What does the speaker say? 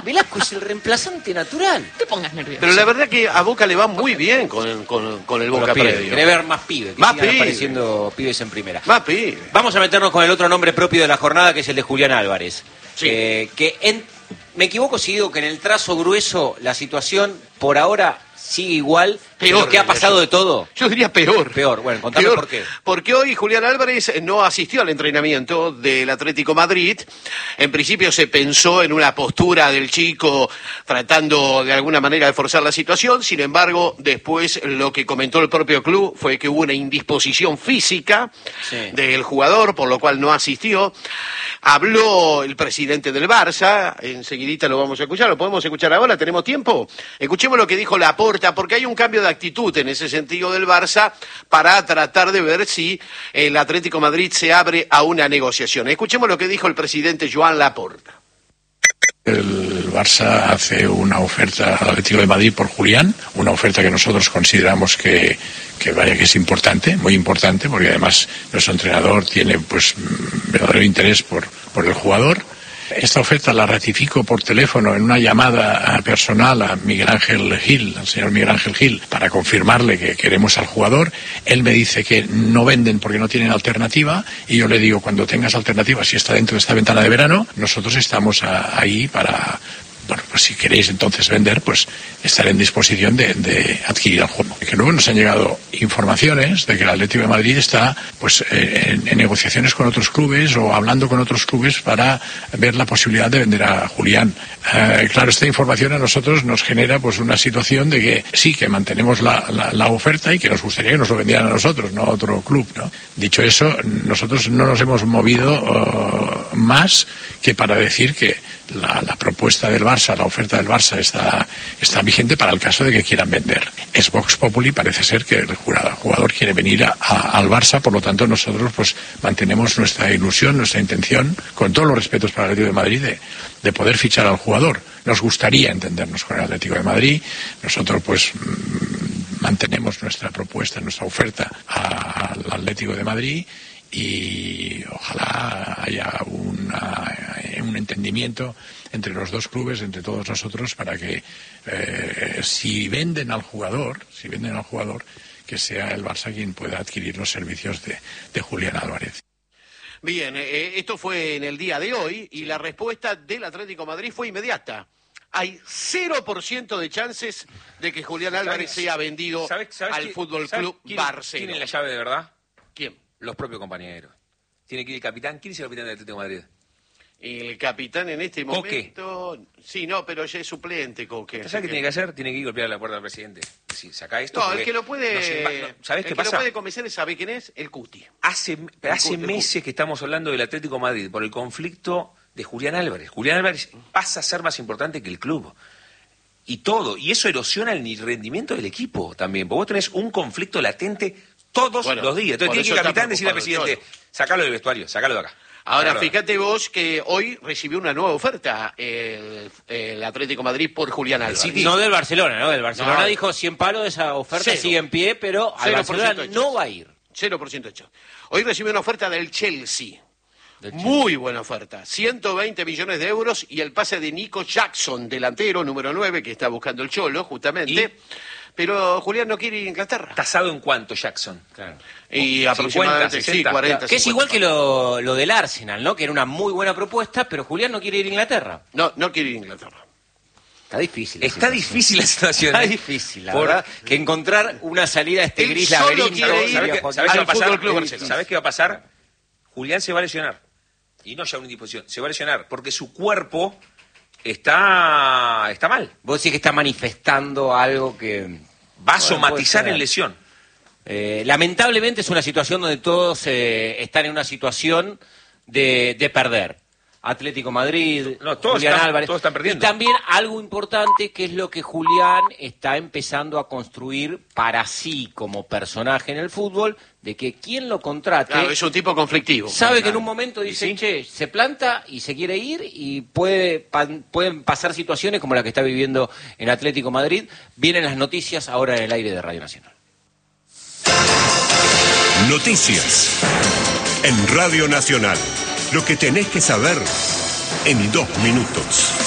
Velasco es el reemplazante natural. No te pongas nervioso. Pero la verdad que a Boca le va muy bien con el Boca predio. Querés ver más pibes, que Más sigan pibes. apareciendo pibes en primera. Más pibe. Vamos a meternos con el otro nombre propio de la jornada, que es el de Julián Álvarez. Sí. Me equivoco si digo que en el trazo grueso la situación por ahora sigue igual, Peor, pero que ha pasado de todo. Yo diría peor. Peor, bueno, contame Peor, por qué. Porque hoy Julián Álvarez no asistió al entrenamiento del Atlético Madrid. En principio se pensó en una postura del chico tratando de alguna manera de forzar la situación. Sin embargo, después lo que comentó el propio club fue que hubo una indisposición física del jugador, por lo cual no asistió. Habló el presidente del Barça, enseguidita lo vamos a escuchar, lo podemos escuchar ahora, ¿tenemos tiempo? Escuchemos lo que dijo Laporta, porque hay un cambio de actitud en ese sentido del Barça para tratar de ver si el Atlético de Madrid se abre a una negociación. Escuchemos lo que dijo el presidente Joan Laporta. El Barça hace una oferta al Atlético de Madrid por Julián, una oferta que nosotros consideramos que es importante, muy importante, porque además nuestro entrenador tiene pues verdadero interés por el jugador. Esta oferta la ratifico por teléfono en una llamada personal a Miguel Ángel Gil, al señor Miguel Ángel Gil, para confirmarle que queremos al jugador. Él me dice que no venden porque no tienen alternativa, y yo le digo, cuando tengas alternativa, si está dentro de esta ventana de verano, nosotros estamos ahí para... Bueno, pues si queréis entonces vender, pues estaré en disposición de adquirir el juego. Que luego nos han llegado informaciones de que el Atlético de Madrid está pues en negociaciones con otros clubes o hablando con otros clubes para ver la posibilidad de vender a Julián. Claro, esta información a nosotros nos genera pues una situación de que sí, que mantenemos la oferta y que nos gustaría que nos lo vendieran a nosotros, no a otro club, ¿no? Dicho eso, nosotros no nos hemos movido más que para decir que la propuesta del Barça, la oferta del Barça está vigente para el caso de que quieran vender. Es Vox Populi, parece ser que el jugador quiere venir al Barça, por lo tanto nosotros pues mantenemos nuestra ilusión, nuestra intención, con todos los respetos para el Atlético de Madrid, de poder fichar al jugador. Nos gustaría entendernos con el Atlético de Madrid. Nosotros pues mantenemos nuestra propuesta, nuestra oferta al Atlético de Madrid, y ojalá haya un entendimiento entre los dos clubes, entre todos nosotros, para que si venden al jugador, que sea el Barça quien pueda adquirir los servicios de Julián Álvarez. Bien, esto fue en el día de hoy y la respuesta del Atlético de Madrid fue inmediata. Hay 0% de chances de que Julián Álvarez sea vendido al Fútbol Club Barcelona. ¿Quién es la llave de verdad? ¿Quién? Los propios compañeros. Tiene que ir el capitán. ¿Quién es el capitán del Atlético de Madrid? El capitán en este momento... Sí, no, pero ya es suplente, Coque. ¿Sabes qué tiene que hacer? Tiene que ir a golpear la puerta del presidente. Sí, saca esto. No, el que lo puede... ¿Sabés qué pasa? El que lo puede convencer, ¿sabe quién es? El Cuti. Hace meses que estamos hablando del Atlético de Madrid por el conflicto de Julián Álvarez. Julián Álvarez pasa a ser más importante que el club. Y todo. Y eso erosiona el rendimiento del equipo también. Porque vos tenés un conflicto latente todos los días. Entonces tiene que ir el capitán decirle al presidente, sacalo del vestuario, sacalo de acá. Ahora, fíjate vos que hoy recibió una nueva oferta el Atlético de Madrid por Julián Álvarez. No del Barcelona, ¿no? Del Barcelona dijo 100 palos, esa oferta sigue en pie, pero al Barcelona no va a ir. 0% hecho. Hoy recibió una oferta del Chelsea. Muy buena oferta, 120 millones de euros y el pase de Nico Jackson, delantero número 9, que está buscando el Cholo, justamente. Pero Julián no quiere ir a Inglaterra. ¿Tasado en cuánto, Jackson? Claro. Y aproximadamente 40. Que es igual que lo del Arsenal, ¿no? Que era una muy buena propuesta, pero Julián no quiere ir a Inglaterra. No quiere ir a Inglaterra. Está difícil. Está difícil la situación. Está difícil, la verdad. Que encontrar una salida a este gris laberinto. ¿Sabés qué va a pasar? Julián se va a lesionar. Y no ya una indisposición. Se va a lesionar porque su cuerpo está mal. Vos decís que está manifestando algo que... Va a somatizar en lesión. Lamentablemente es una situación donde todos están en una situación de perder. Atlético Madrid, Julián Álvarez. Todos están perdiendo. Y también algo importante que es lo que Julián está empezando a construir para sí como personaje en el fútbol, de que quien lo contrate... Claro, es un tipo conflictivo. Sabe que en un momento dice, che, se planta y se quiere ir y pueden pasar situaciones como la que está viviendo en Atlético Madrid. Vienen las noticias ahora en el aire de Radio Nacional. Noticias en Radio Nacional. Lo que tenés que saber en 2 minutos.